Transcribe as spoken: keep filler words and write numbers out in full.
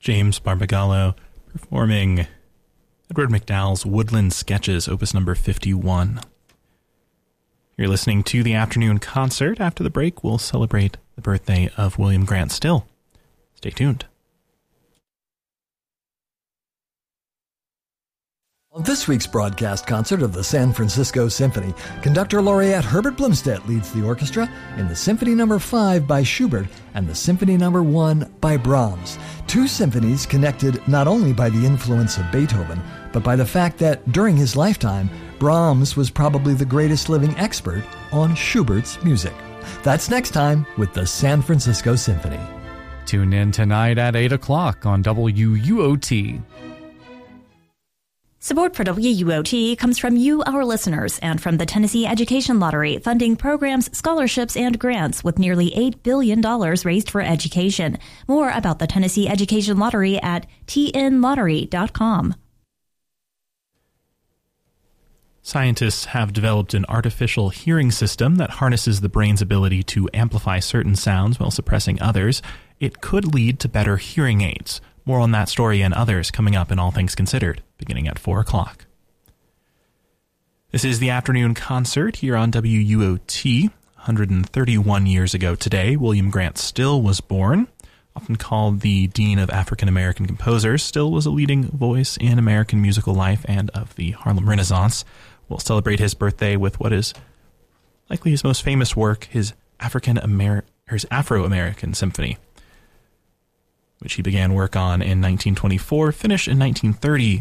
James Barbagallo performing Edward MacDowell's Woodland Sketches, opus number fifty-one. You're listening to the afternoon concert. After the break, we'll celebrate the birthday of William Grant Still. Stay tuned. On this week's broadcast concert of the San Francisco Symphony, conductor laureate Herbert Blomstedt leads the orchestra in the Symphony Number five by Schubert and the Symphony Number one by Brahms. Two symphonies connected not only by the influence of Beethoven, but by the fact that during his lifetime, Brahms was probably the greatest living expert on Schubert's music. That's next time with the San Francisco Symphony. Tune in tonight at eight o'clock on W U O T. Support for W U O T comes from you, our listeners, and from the Tennessee Education Lottery, funding programs, scholarships, and grants with nearly eight billion dollars raised for education. More about the Tennessee Education Lottery at T N lottery dot com. Scientists have developed an artificial hearing system that harnesses the brain's ability to amplify certain sounds while suppressing others. It could lead to better hearing aids. More on that story and others coming up in All Things Considered, beginning at four o'clock. This is the afternoon concert here on W U O T. one hundred thirty-one years ago today, William Grant Still was born. Often called the Dean of African American Composers, Still was a leading voice in American musical life and of the Harlem Renaissance. We'll celebrate his birthday with what is likely his most famous work, his African Amer- his Afro-American Symphony, which he began work on in nineteen twenty-four, finished in nineteen thirty,